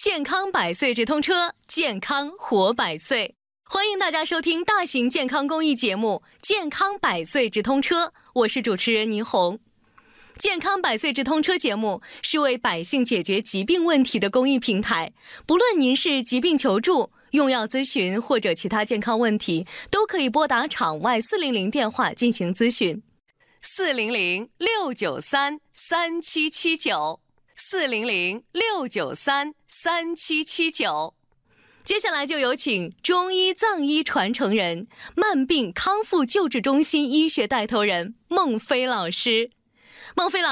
健康百岁直通车，健康活百岁。欢迎大家收听大型健康公益节目《健康百岁直通车》，我是主持人倪虹。健康百岁直通车节目是为百姓解决疾病问题的公益平台，不论您是疾病求助、用药咨询或者其他健康问题，都可以拨打场外400电话进行咨询。400-693-3779，400-693-3779。接下来就有请中医藏医传承人、慢病康复救治中心医学带头人孟飞老师。孟飞老